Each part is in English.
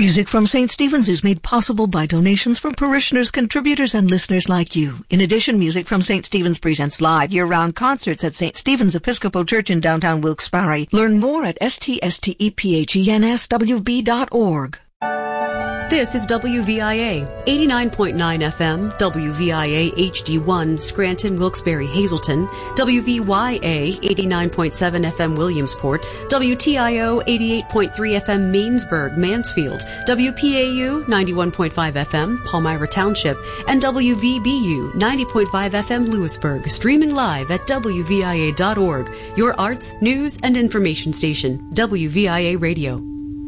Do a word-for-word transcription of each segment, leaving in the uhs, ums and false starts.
Music from Saint Stephen's is made possible by donations from parishioners, contributors, and listeners like you. In addition, Music from Saint Stephen's presents live year-round concerts at Saint Stephen's Episcopal Church in downtown Wilkes-Barre. Learn more at s t s t e p h e n s w b dot org. This is W V I A, eighty-nine point nine F M, W V I A H D one, Scranton, Wilkes-Barre, Hazleton, W V Y A, eighty-nine point seven F M, Williamsport, W T I O, eighty-eight point three F M, Mainsburg, Mansfield, W P A U, ninety-one point five F M, Palmyra Township, and W V B U, ninety point five F M, Lewisburg, streaming live at W V I A dot org, your arts, news, and information station, W V I A Radio.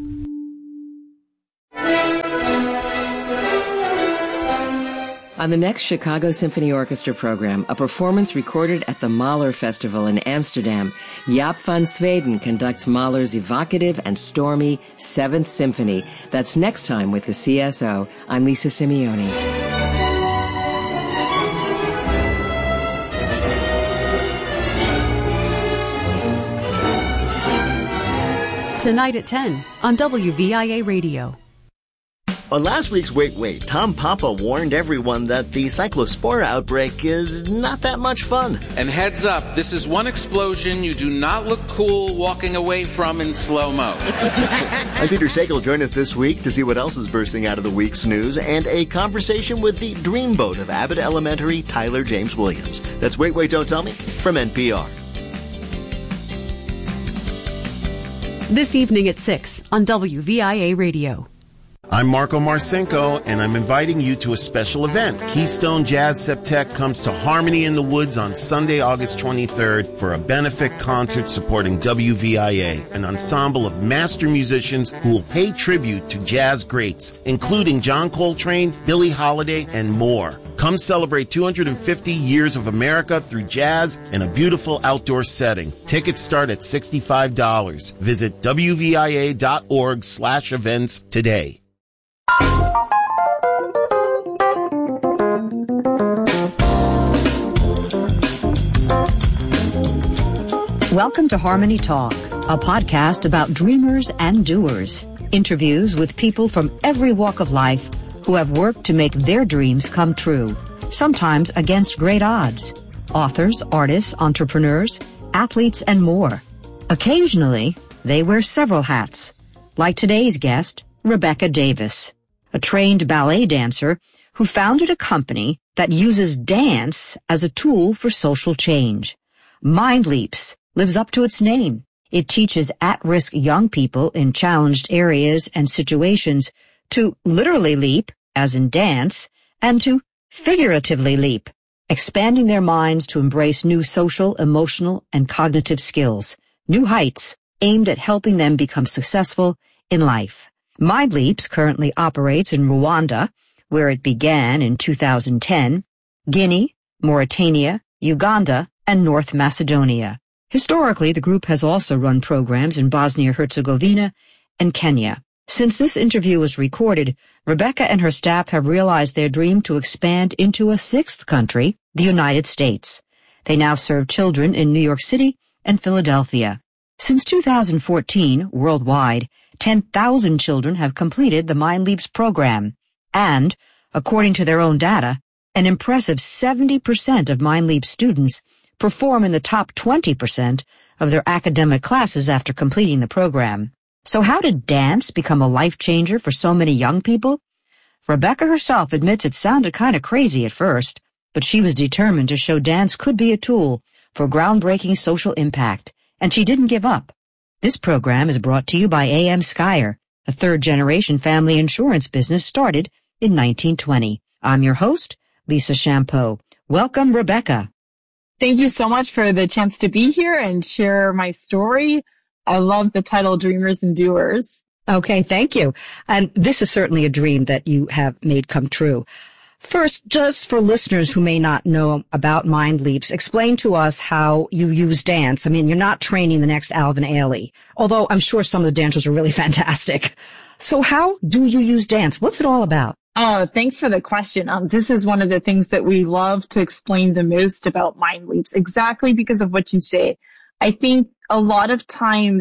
On the next Chicago Symphony Orchestra program, a performance recorded at the Mahler Festival in Amsterdam, Jaap van Zweden conducts Mahler's evocative and stormy Seventh Symphony. That's next time with the C S O. I'm Lisa Simeone. Tonight at ten on W V I A Radio. On last week's Wait Wait, Tom Papa warned everyone that the cyclospora outbreak is not that much fun. And heads up, this is one explosion you do not look cool walking away from in slow-mo. I'm Peter Sagal. Join us this week to see what else is bursting out of the week's news and a conversation with the dreamboat of Abbott Elementary, Tyler James Williams. That's Wait Wait, Don't Tell Me from N P R. This evening at six on W V I A Radio. I'm Marco Marcinko, and I'm inviting you to a special event. Keystone Jazz Septet comes to Harmony in the Woods on Sunday, August twenty-third for a benefit concert supporting W V I A, an ensemble of master musicians who will pay tribute to jazz greats, including John Coltrane, Billie Holiday, and more. Come celebrate two hundred fifty years of America through jazz in a beautiful outdoor setting. Tickets start at sixty-five dollars. Visit W V I A dot org slash events today. Welcome to Harmony Talk, a podcast about dreamers and doers. Interviews with people from every walk of life who have worked to make their dreams come true, sometimes against great odds. Authors, artists, entrepreneurs, athletes, and more. Occasionally, they wear several hats, like today's guest, Rebecca Davis, a trained ballet dancer who founded a company that uses dance as a tool for social change. Mind Leaps lives up to its name. It teaches at-risk young people in challenged areas and situations to literally leap, as in dance, and to figuratively leap, expanding their minds to embrace new social, emotional, and cognitive skills, new heights aimed at helping them become successful in life. Mind Leaps currently operates in Rwanda, where it began in two thousand ten, Guinea, Mauritania, Uganda, and North Macedonia. Historically, the group has also run programs in Bosnia-Herzegovina and Kenya. Since this interview was recorded, Rebecca and her staff have realized their dream to expand into a sixth country, the United States. They now serve children in New York City and Philadelphia. Since two thousand fourteen, worldwide, ten thousand children have completed the Mind Leaps program. And, according to their own data, an impressive seventy percent of Mind Leaps students perform in the top twenty percent of their academic classes after completing the program. So how did dance become a life changer for so many young people? Rebecca herself admits it sounded kind of crazy at first, but she was determined to show dance could be a tool for groundbreaking social impact, and she didn't give up. This program is brought to you by A M Skyer, a third-generation family insurance business started in nineteen twenty. I'm your host, Lisa Champeau. Welcome, Rebecca. Thank you so much for the chance to be here and share my story. I love the title Dreamers and Doers. Okay, thank you. And this is certainly a dream that you have made come true. First, just for listeners who may not know about Mind Leaps, explain to us how you use dance. I mean, you're not training the next Alvin Ailey, although I'm sure some of the dancers are really fantastic. So how do you use dance? What's it all about? Oh, thanks for the question. Um, this is one of the things that we love to explain the most about Mind Leaps, exactly because of what you say. I think a lot of times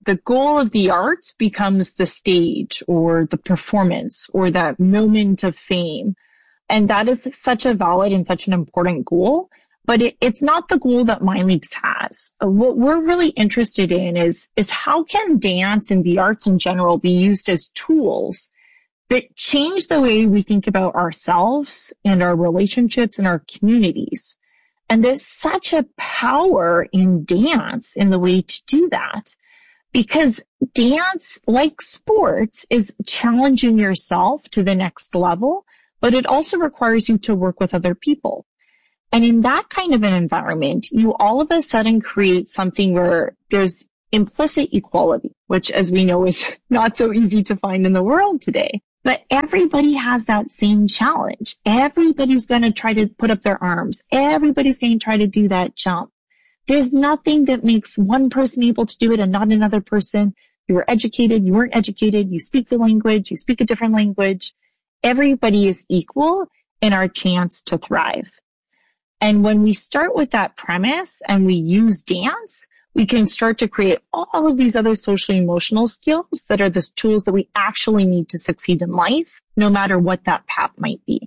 the goal of the arts becomes the stage or the performance or that moment of fame. And that is such a valid and such an important goal, but it, it's not the goal that MindLeaps has. What we're really interested in is, is how can dance and the arts in general be used as tools that change the way we think about ourselves and our relationships and our communities. And there's such a power in dance in the way to do that, because dance, like sports, is challenging yourself to the next level, but it also requires you to work with other people. And in that kind of an environment, you all of a sudden create something where there's implicit equality, which, as we know, is not so easy to find in the world today. But everybody has that same challenge. Everybody's going to try to put up their arms. Everybody's going to try to do that jump. There's nothing that makes one person able to do it and not another person. You were educated, you weren't educated, you speak the language, you speak a different language. Everybody is equal in our chance to thrive. And when we start with that premise and we use dance, we can start to create all of these other social emotional skills that are the tools that we actually need to succeed in life, no matter what that path might be.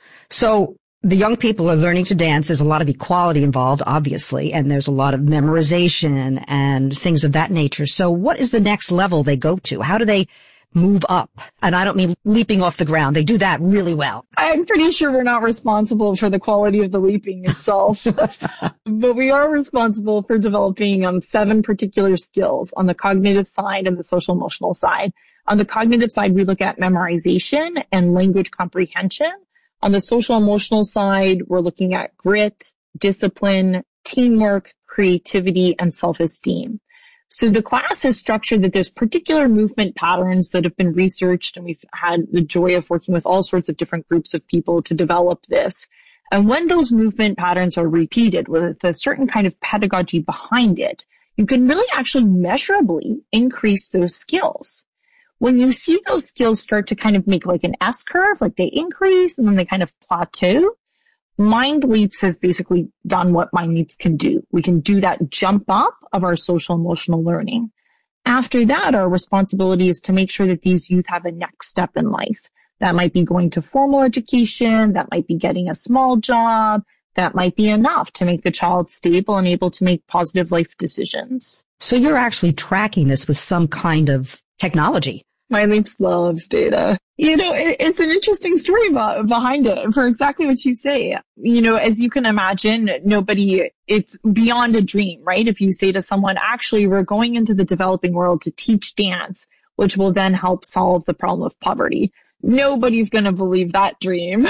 So the young people are learning to dance. There's a lot of equality involved, obviously, and there's a lot of memorization and things of that nature. So what is the next level they go to? How do they move up? And I don't mean leaping off the ground. They do that really well. I'm pretty sure we're not responsible for the quality of the leaping itself, but we are responsible for developing um, seven particular skills on the cognitive side and the social emotional side. On the cognitive side, we look at memorization and language comprehension. On the social emotional side, we're looking at grit, discipline, teamwork, creativity, and self-esteem. So the class is structured that there's particular movement patterns that have been researched, and we've had the joy of working with all sorts of different groups of people to develop this. And when those movement patterns are repeated with a certain kind of pedagogy behind it, you can really actually measurably increase those skills. When you see those skills start to kind of make like an S curve, like they increase and then they kind of plateau, MindLeaps has basically done what MindLeaps can do. We can do that jump up of our social emotional learning. After that, our responsibility is to make sure that these youth have a next step in life. That might be going to formal education. That might be getting a small job. That might be enough to make the child stable and able to make positive life decisions. So you're actually tracking this with some kind of technology. MindLeaps loves data. You know, it, it's an interesting story b- behind it for exactly what you say. You know, as you can imagine, nobody, it's beyond a dream, right? If you say to someone, actually, we're going into the developing world to teach dance, which will then help solve the problem of poverty. Nobody's going to believe that dream.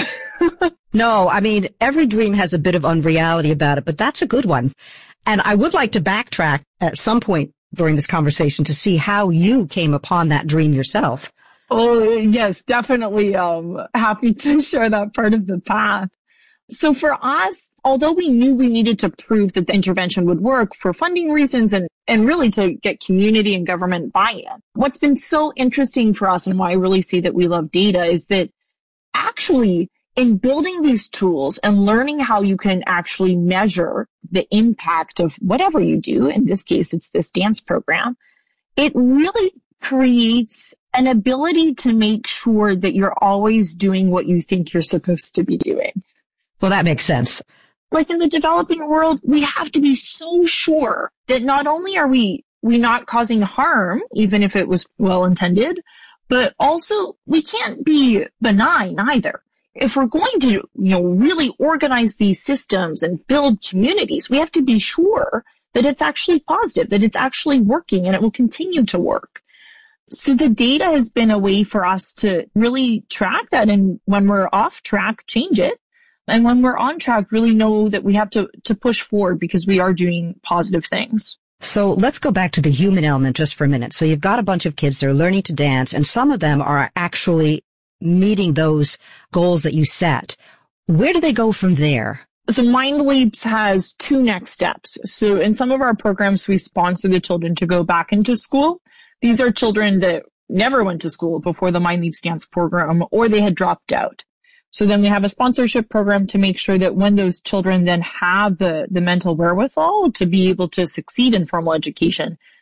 No, I mean, every dream has a bit of unreality about it, but that's a good one. And I would like to backtrack at some point during this conversation to see how you came upon that dream yourself. Oh, yes, definitely. Um, happy to share that part of the path. So for us, although we knew we needed to prove that the intervention would work for funding reasons and, and really to get community and government buy-in, what's been so interesting for us and why I really see that we love data is that actually in building these tools and learning how you can actually measure the impact of whatever you do, in this case, it's this dance program, it really creates an ability to make sure that you're always doing what you think you're supposed to be doing. Well, that makes sense. Like in the developing world, we have to be so sure that not only are we, we not causing harm, even if it was well intended, but also we can't be benign either. If we're going to, you know, really organize these systems and build communities, we have to be sure that it's actually positive, that it's actually working and it will continue to work. So the data has been a way for us to really track that. And when we're off track, change it. And when we're on track, really know that we have to, to push forward because we are doing positive things. So let's go back to the human element just for a minute. So you've got a bunch of kids, they're learning to dance, and some of them are actually meeting those goals that you set. Where do they go from there? So MindLeaps has two next steps. So in some of our programs, we sponsor the children to go back into school. These are children that never went to school before the MindLeaps dance program, or they had dropped out. So then we have a sponsorship program to make sure that when those children then have the, the mental wherewithal to be able to succeed in formal education,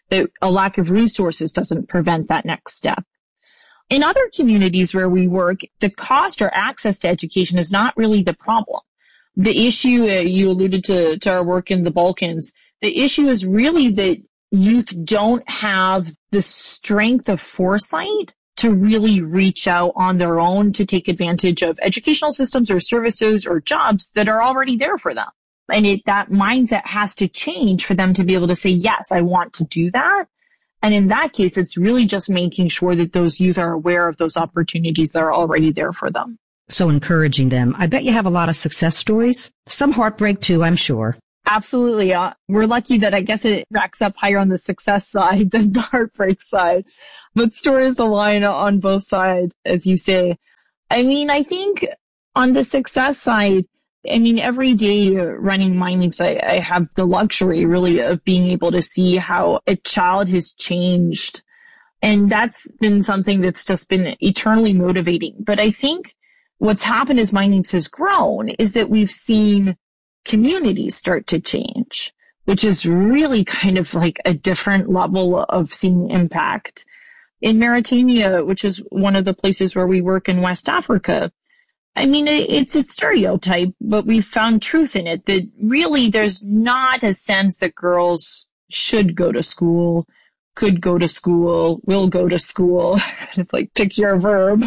that a lack of resources doesn't prevent that next step. In other communities where we work, the cost or access to education is not really the problem. The issue, uh, you alluded to, to our work in the Balkans, the issue is really that youth don't have the strength of foresight to really reach out on their own to take advantage of educational systems or services or jobs that are already there for them. And it, that mindset has to change for them to be able to say, yes, I want to do that. And in that case, it's really just making sure that those youth are aware of those opportunities that are already there for them. So encouraging them. I bet you have a lot of success stories. Some heartbreak too, I'm sure. Absolutely. Uh, we're lucky that I guess it racks up higher on the success side than the heartbreak side. But stories align on both sides, as you say. I mean, I think on the success side, I mean, every day running MindLeaps, I, I have the luxury really of being able to see how a child has changed. And that's been something that's just been eternally motivating. But I think what's happened as MindLeaps has grown is that we've seen communities start to change, which is really kind of like a different level of seeing impact. In Mauritania, which is one of the places where we work in West Africa, I mean, it's a stereotype, but we've found truth in it that really there's not a sense that girls should go to school, could go to school, will go to school. It's like pick your verb.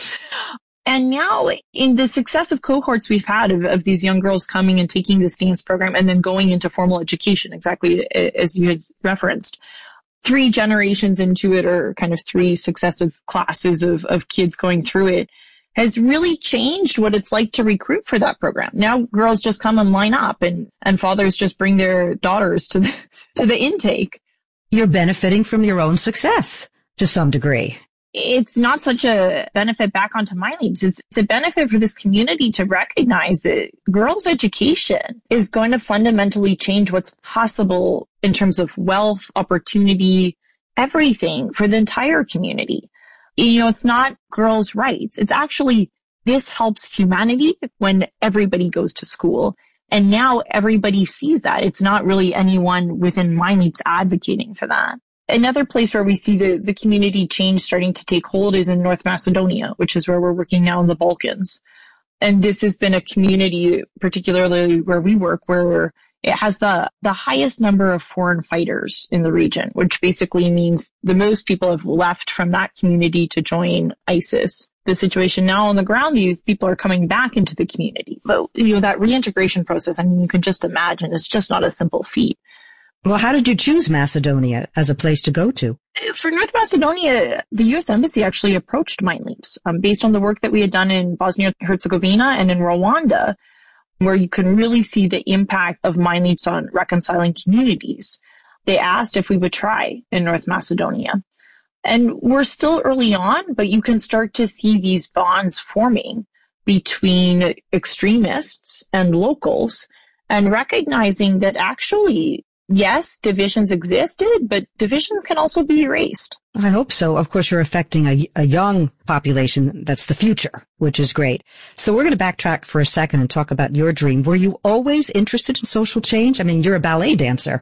And now in the successive cohorts we've had of, of these young girls coming and taking this dance program and then going into formal education, exactly as you had referenced, three generations into it, or kind of three successive classes of, of kids going through it, has really changed what it's like to recruit for that program. Now girls just come and line up, and, and fathers just bring their daughters to the, to the intake. You're benefiting from your own success to some degree. It's not such a benefit back onto MindLeaps. It's, it's a benefit for this community to recognize that girls' education is going to fundamentally change what's possible in terms of wealth, opportunity, everything for the entire community. You know, it's not girls' rights. It's actually, this helps humanity when everybody goes to school. And now everybody sees that. It's not really anyone within MindLeaps advocating for that. Another place where we see the, the community change starting to take hold is in North Macedonia, which is where we're working now in the Balkans. And this has been a community, particularly where we work, where it has the, the highest number of foreign fighters in the region, which basically means the most people have left from that community to join ISIS. The situation now on the ground, these people are coming back into the community. But, you know, that reintegration process, I mean, you can just imagine, it's just not a simple feat. Well, how did you choose Macedonia as a place to go to? For North Macedonia, the U S Embassy actually approached MindLeaps um, based on the work that we had done in Bosnia-Herzegovina and in Rwanda, where you can really see the impact of MindLeaps on reconciling communities. They asked if we would try in North Macedonia. And we're still early on, but you can start to see these bonds forming between extremists and locals, and recognizing that actually, yes, divisions existed, but divisions can also be erased. I hope so. Of course, you're affecting a, a young population. That's the future, which is great. So we're going to backtrack for a second and talk about your dream. Were you always interested in social change? I mean, you're a ballet dancer.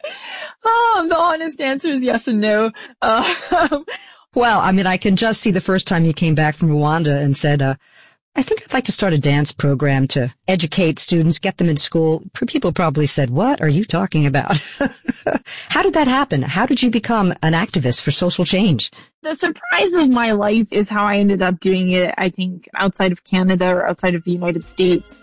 Oh, the honest answer is yes and no. Uh, well, I mean, I can just see the first time you came back from Rwanda and said, uh, I think I'd like to start a dance program to educate students, get them in school. People probably said, what are you talking about? How did that happen? How did you become an activist for social change? The surprise of my life is how I ended up doing it, I think, outside of Canada or outside of the United States.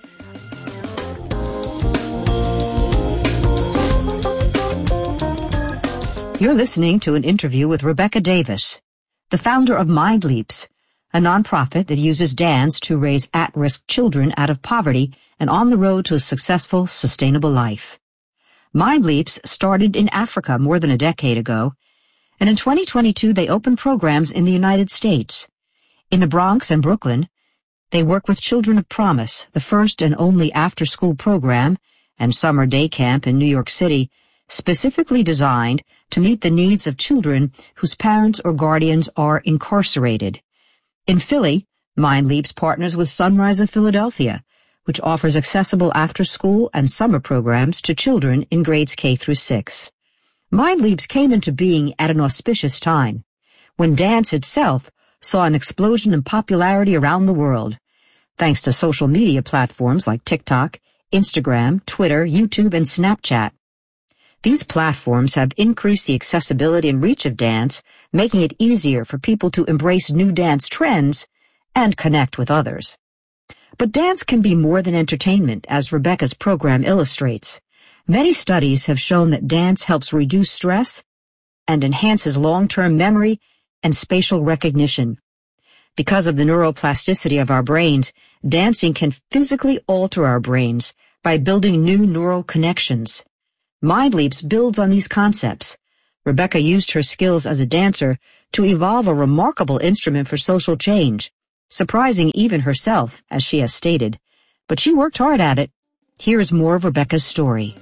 You're listening to an interview with Rebecca Davis, the founder of MindLeaps, a nonprofit that uses dance to raise at-risk children out of poverty and on the road to a successful, sustainable life. MindLeaps started in Africa more than a decade ago, and in twenty twenty-two they opened programs in the United States. In the Bronx and Brooklyn, they work with Children of Promise, the first and only after-school program, and summer day camp in New York City, specifically designed to meet the needs of children whose parents or guardians are incarcerated. In Philly, MindLeaps partners with Sunrise of Philadelphia, which offers accessible after-school and summer programs to children in grades K through six. MindLeaps came into being at an auspicious time, when dance itself saw an explosion in popularity around the world, thanks to social media platforms like TikTok, Instagram, Twitter, YouTube, and Snapchat. These platforms have increased the accessibility and reach of dance, making it easier for people to embrace new dance trends and connect with others. But dance can be more than entertainment, as Rebecca's program illustrates. Many studies have shown that dance helps reduce stress and enhances long-term memory and spatial recognition. Because of the neuroplasticity of our brains, dancing can physically alter our brains by building new neural connections. MindLeaps builds on these concepts. Rebecca used her skills as a dancer to evolve a remarkable instrument for social change, surprising even herself, as she has stated. But she worked hard at it. Here is more of Rebecca's story.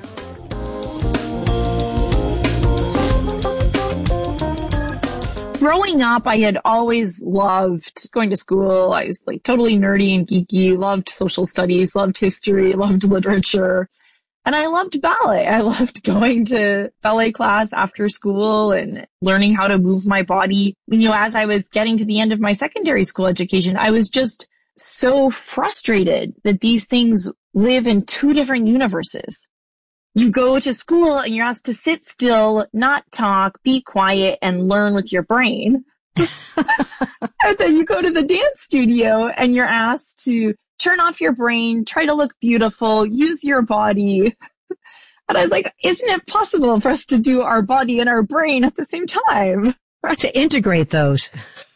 Growing up, I had always loved going to school. I was like totally nerdy and geeky, loved social studies, loved history, loved literature. And I loved ballet. I loved going to ballet class after school and learning how to move my body. You know, as I was getting to the end of my secondary school education, I was just so frustrated that these things live in two different universes. You go to school and you're asked to sit still, not talk, be quiet, and learn with your brain. And then you go to the dance studio and you're asked to turn off your brain, try to look beautiful, use your body. And I was like, isn't it possible for us to do our body and our brain at the same time? To integrate those.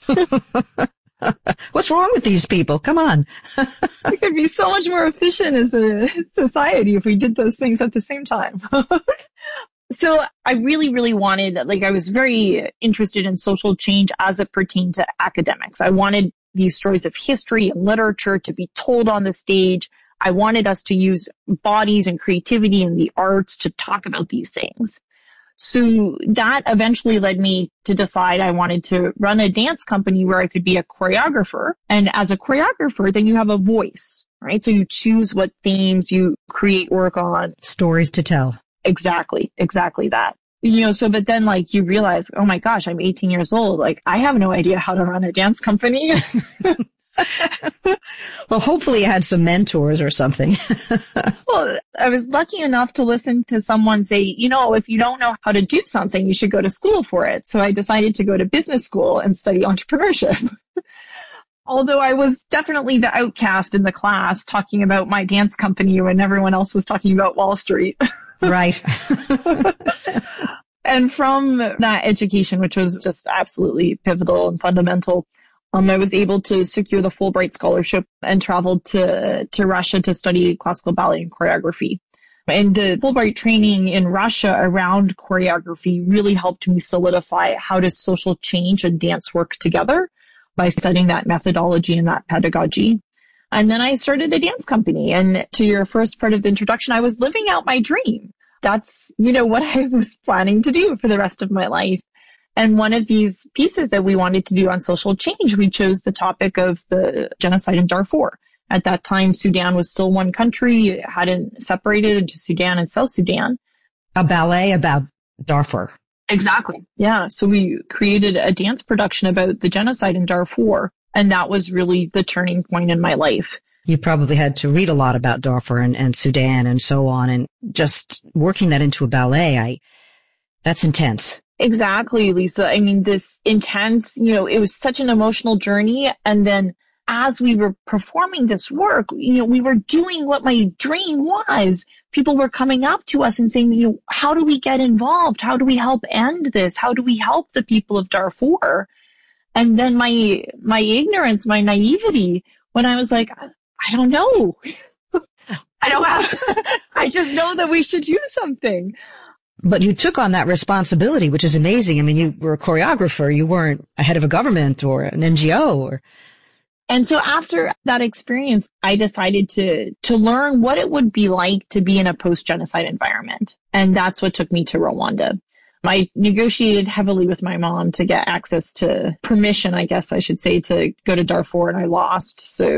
What's wrong with these people? Come on. We could be so much more efficient as a society if we did those things at the same time. So I really, really wanted, like, I was very interested in social change as it pertained to academics. I wanted these stories of history and literature to be told on the stage. I wanted us to use bodies and creativity and the arts to talk about these things. So that eventually led me to decide I wanted to run a dance company where I could be a choreographer. And as a choreographer, then you have a voice, right? So you choose what themes you create work on. Stories to tell. Exactly. Exactly that. You know, so, but then like you realize, oh my gosh, I'm eighteen years old. Like I have no idea how to run a dance company. Well, hopefully you had some mentors or something. Well, I was lucky enough to listen to someone say, you know, if you don't know how to do something, you should go to school for it. So I decided to go to business school and study entrepreneurship. Although I was definitely the outcast in the class talking about my dance company when everyone else was talking about Wall Street. Right. And from that education, which was just absolutely pivotal and fundamental, Um, I was able to secure the Fulbright scholarship and traveled to, to Russia to study classical ballet and choreography. And the Fulbright training in Russia around choreography really helped me solidify how does social change and dance work together by studying that methodology and that pedagogy. And then I started a dance company. And to your first part of the introduction, I was living out my dream. That's, you know, what I was planning to do for the rest of my life. And one of these pieces that we wanted to do on social change, we chose the topic of the genocide in Darfur. At that time, Sudan was still one country. It hadn't separated into Sudan and South Sudan. A ballet about Darfur. Exactly. Yeah. So we created a dance production about the genocide in Darfur. And that was really the turning point in my life. You probably had to read a lot about Darfur and, and Sudan and so on. And just working that into a ballet, I, that's intense. Exactly, Lisa. I mean, this intense, you know, it was such an emotional journey. And then as we were performing this work, you know, we were doing what my dream was. People were coming up to us and saying, you know, how do we get involved? How do we help end this? How do we help the people of Darfur? And then my, my ignorance, my naivety, when I was like, I don't know. I don't have, I just know that we should do something. But you took on that responsibility, which is amazing. I mean, you were a choreographer. You weren't a head of a government or an N G O. Or... And so after that experience, I decided to, to learn what it would be like to be in a post-genocide environment. And that's what took me to Rwanda. I negotiated heavily with my mom to get access to permission, I guess I should say, to go to Darfur, and I lost. So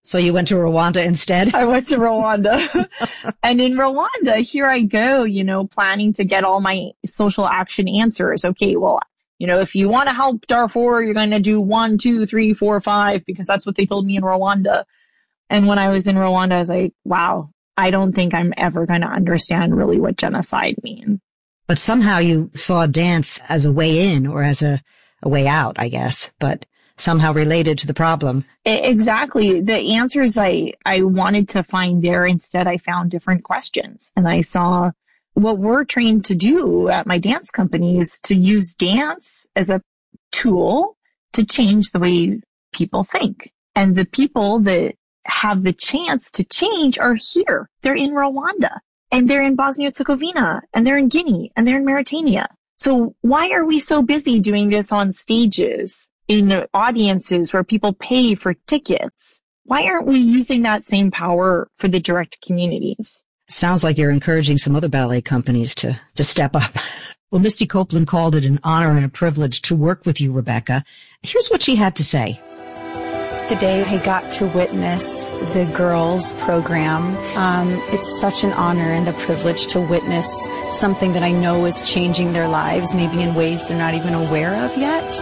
So you went to Rwanda instead? I went to Rwanda. And in Rwanda, here I go, you know, planning to get all my social action answers. Okay, well, you know, if you want to help Darfur, you're going to do one, two, three, four, five, because that's what they told me in Rwanda. And when I was in Rwanda, I was like, wow, I don't think I'm ever going to understand really what genocide means. But somehow you saw dance as a way in or as a, a way out, I guess, but somehow related to the problem. Exactly. The answers I, I wanted to find there, instead I found different questions. And I saw what we're trained to do at my dance company is to use dance as a tool to change the way people think. And the people that have the chance to change are here. They're in Rwanda, and they're in Bosnia-Herzegovina, and they're in Guinea, and they're in Mauritania. So why are we so busy doing this on stages, in audiences where people pay for tickets? Why aren't we using that same power for the direct communities? Sounds like you're encouraging some other ballet companies to, to step up. Well, Misty Copeland called it an honor and a privilege to work with you, Rebecca. Here's what she had to say. Today I got to witness the girls program. Um, it's such an honor and a privilege to witness something that I know is changing their lives, maybe in ways they're not even aware of yet.